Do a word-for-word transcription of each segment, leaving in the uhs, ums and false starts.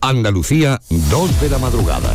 Andalucía, dos de la madrugada.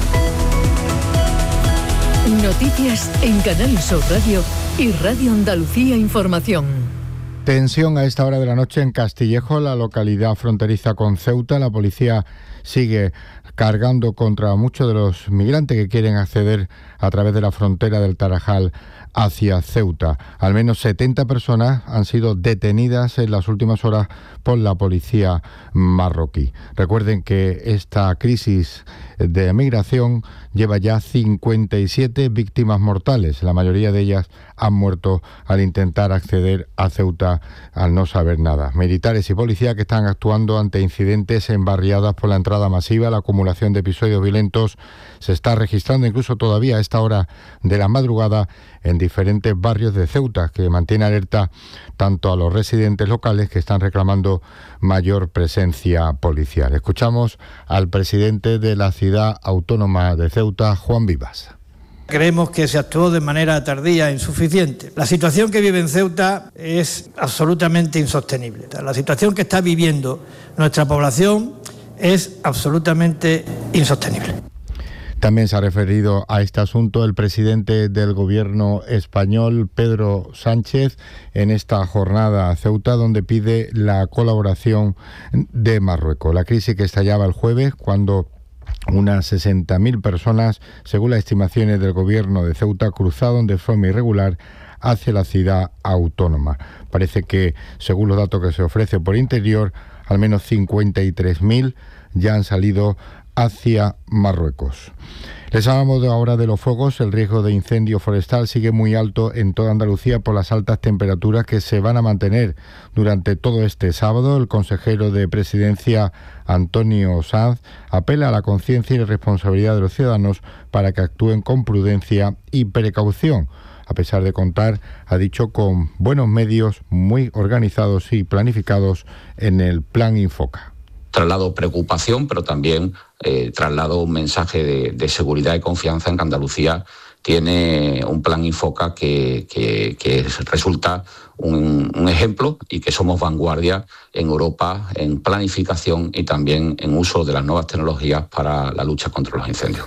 Noticias en Canal Sur Radio y Radio Andalucía Información. Tensión a esta hora de la noche en Castillejo, la localidad fronteriza con Ceuta. La policía sigue cargando contra muchos de los migrantes que quieren acceder a través de la frontera del Tarajal hacia Ceuta. Al menos setenta personas han sido detenidas en las últimas horas por la policía marroquí. Recuerden que esta crisis de migración lleva ya cincuenta y siete víctimas mortales. La mayoría de ellas han muerto al intentar acceder a Ceuta al no saber nada. Militares y policía que están actuando ante incidentes en barriadas por la entrada masiva. La acumulación de episodios violentos se está registrando incluso todavía a esta hora de la madrugada en diferentes barrios de Ceuta, que mantiene alerta tanto a los residentes locales que están reclamando mayor presencia policial. Escuchamos al presidente de la ciudad autónoma de Ceuta, Juan Vivas. Creemos que se actuó de manera tardía e insuficiente. La situación que vive en Ceuta es absolutamente insostenible. La situación que está viviendo nuestra población es absolutamente insostenible. También se ha referido a este asunto el presidente del gobierno español, Pedro Sánchez, en esta jornada a Ceuta, donde pide la colaboración de Marruecos. La crisis que estallaba el jueves, cuando unas sesenta mil personas, según las estimaciones del gobierno de Ceuta, cruzaron de forma irregular hacia la ciudad autónoma. Parece que, según los datos que se ofrece por Interior, al menos cincuenta y tres mil ya han salido hacia Marruecos. Les hablamos de ahora de los fuegos. El riesgo de incendio forestal sigue muy alto en toda Andalucía por las altas temperaturas que se van a mantener durante todo este sábado. El consejero de Presidencia, Antonio Sanz, apela a la conciencia y responsabilidad de los ciudadanos para que actúen con prudencia y precaución, a pesar de contar, ha dicho, con buenos medios muy organizados y planificados en el Plan Infoca. Traslado preocupación, pero también eh, traslado un mensaje de, de seguridad y confianza en que Andalucía tiene un plan Infoca que, que, que resulta un, un ejemplo y que somos vanguardia en Europa en planificación y también en uso de las nuevas tecnologías para la lucha contra los incendios.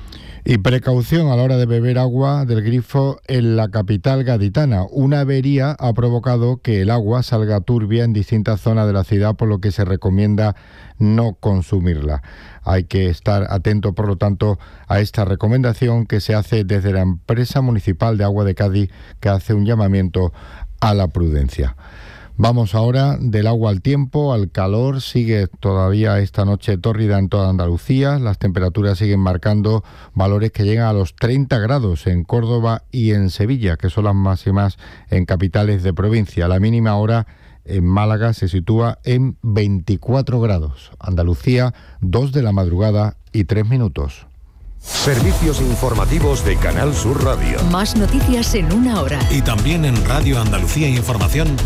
Y precaución a la hora de beber agua del grifo en la capital gaditana. Una avería ha provocado que el agua salga turbia en distintas zonas de la ciudad, por lo que se recomienda no consumirla. Hay que estar atento, por lo tanto, a esta recomendación que se hace desde la empresa municipal de agua de Cádiz, que hace un llamamiento a la prudencia. Vamos ahora del agua al tiempo, al calor. Sigue todavía esta noche tórrida en toda Andalucía. Las temperaturas siguen marcando valores que llegan a los treinta grados en Córdoba y en Sevilla, que son las máximas en capitales de provincia. La mínima ahora en Málaga se sitúa en veinticuatro grados. Andalucía, dos de la madrugada y tres minutos. Servicios informativos de Canal Sur Radio. Más noticias en una hora. Y también en Radio Andalucía Información.